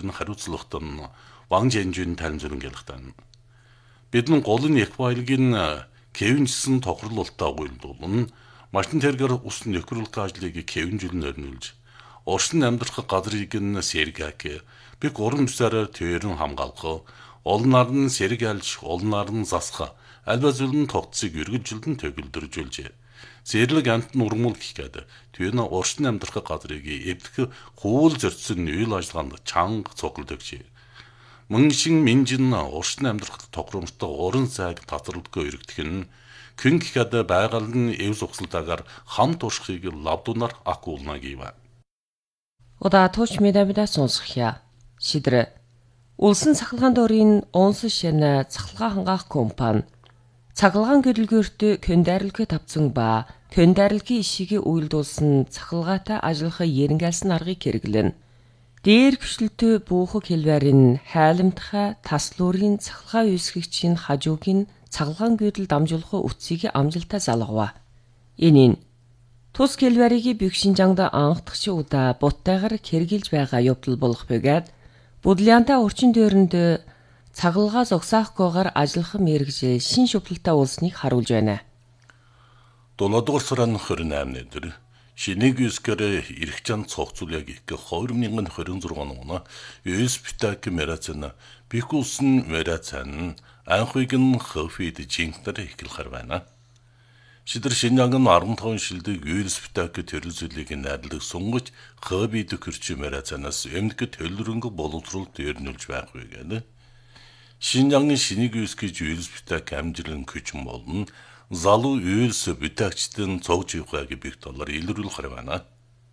тойрны хариуцлагатай Ванжэнжүн тайлбарлан гэлхтэн. Бидний голын эквайлгийн кевинжсэн тохирлолтой уйлдуулна машин тэргээр ус нөхрөлт ажлыг кевинжүлн өрнүүлж оршин амьдрах газрыг нь сэргак би гурван бүсээр тэрэн хамгаалах олнаар нь сэргэлж олнаар нь засах альва зүйлэн тогтцыг эргэлжилдэн төгөлдржүүлжээ. Зэрлэг амт нурмул гэхэд түүний оршин амьдрах газрыг эвдэх хуул зорьсон үйл ажиллагаанд чанга цуглдагч. Мөнгөшин минжин оршин амьдрах тохиромжтой уран сайг татварлага өргөдөх нь күн гэхэд байгаль нь эв зогсолтойгоор хамт уршихыг лавдунаар акуулна гэв. Удаа тууч медабида сонсхия. Шидэр. Улсын цахилгаан дөрийн онс шэнэ цахилгаан хангаах компани цахилгаан гэрэлгөөртөө көндарлөг тавцсан ба көндарлөгийн ишгийг үйлдүүлсэн цахилгаатай ажиллахыг ерөнхийлсэн аргыг хэрэглэн. Дээр гүшлэлтөө буухаг хэлбэрийн хайламтхай таслуурын цахилгаан үүсгэгчийн хажуугийн цахилгаан гэрэл дамжуулах үтсийг амжилттай залгав. Энэ тус хэлбэрийг бэгшинжангд анхдагч удаа буттайгаар хэрэгжилж байгаа явдал болох бөгөөд Бодлиантай орчин дээрэнд цагалгаа зогсоохгүйгээр ажиллах мэргэжил шин шүтлэлтэй улсныг харуулж байна. 7-р сарын 28-ны өдөр шинийг үсгээр эрхчан цогцуулъя гэх 2026 оны ЮСПТАК мерацэн бихүүлсэн мерацэн анхыг нь хөфид жинхнэр эхлэхэр байна. Шидэр Шинжаангын 15 шилдэг ЮСПТАК төрөлзөлийг найрлаг сунгаж хөфид көрч мерацанаас эмнэг төлрөнгө боловсролд өрнүүлж байх вэ. Шинжаангын шинийг үсгэж ЮСПТАК амжилан күчин болно. Залуу ЮСПТАКчдын цогж явахыг бих доллар илрүүлэх байна.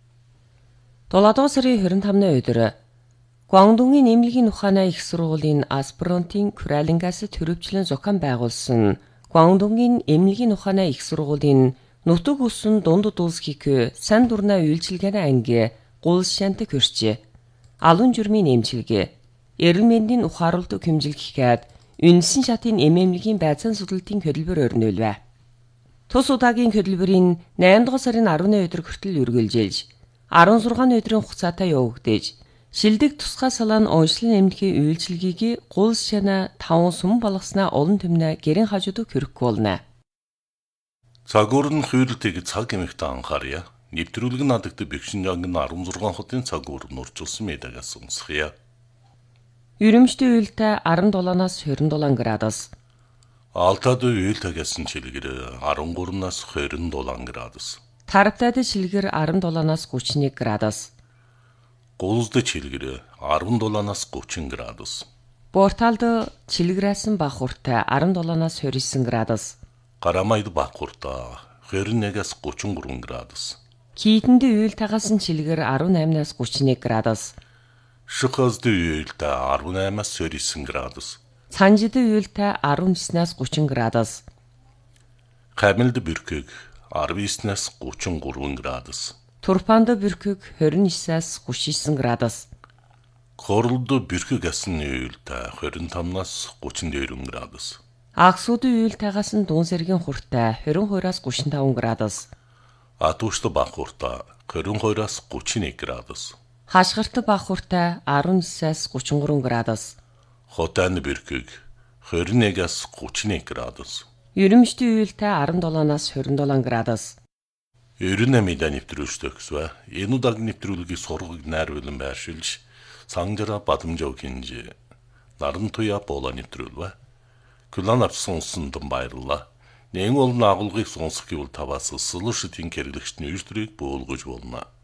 7 сарын 25-ны өдөр Гуандунгийн эмнэлгийн ухааны их сургуулийн аспирантын Куралингаас төрөвчлэн зохион байгуулсан Гуандунгийн эмнэлгийн ухааны их сургуулийн нутаг өсөн дунд дуулсхийг сан дурна үйлчилгээний анги гулшант көрч алун журмын эмчилгээ эрүүл мэндийн ухааруулт хэмжилгэхэд үнсэн шатын эмнэлгийн байцаан судалтын хөтөлбөр өрнүүлвэ. Тус удаагийн хөтөлбөрийн 8 дугаар сарын 10-ны өдөр хүртэл үргэлжилж 16 өдрийн хугацаатай явагдаж шилдэг тусгай салаан онцлон эмнэлгийн үйлчилгээг гулшана 5 сүм болгосноо олон төмнө гэрэн хажууд хөрөхгүй болно. Цагуур нь хуйлтыг цаг эмэгтэй анхаарья. Нэвтрүүлэг надагт Бэгшинжаангын 16 хотын цагуур нь урчилсан мэдаагаас сонсхийа. Ерөмжтэй уйлтай 17-наас 27 градус. Алтад уйлтагаас чилгэр 13-наас 27 градус. Тарптад чилгэр 17-наас 31 градус. Гулсд чилгэр 17-наас 30 градус. Борталд чилгэрээс бага уртай 17-наас 29 градус. Гарамайд бага уртай 21-аас 33 градус. Кийтэнд уйлтагаас чилгэр 18-наас 31 градус. Шихазд уйлтай 18-аас 29 градус. Цанжид уйлтай 19-наас 30 градус. Хамилд бүркэг 19-наас 33 градус. Турпанд бүркэг 29-аас 39 градус. Хорлд бүркэг асны уйлтай 25-наас 34 градус. Агсууд уйлтайгаас дуун сэргийн хуртай 22-аас 35 градус. Атушд бага хуртай 22-аас 31 градус. Хашгирт бага хуртай 19-аас 33 градус. Хотан бүркэг 21-аас 31 градус. Ерөмжтэй уйлтай 17-наас 27 градус. Ерөнхий мэдээ нэвтрүүлжтэй гэсвэ. Энэ удаагийн нэвтрүүлгийг сургыг найруулан байршилж Сангжара Бадамжав хинж Нарантуя Бола нэвтрүүлвэ. Күлэн авсан сонсон баярлалаа. Нэн олон агуулгыг сонсох гэвэл таваас сэлшитийн хэрэглэгчний үйлдвэрийг бөөлгөж болно.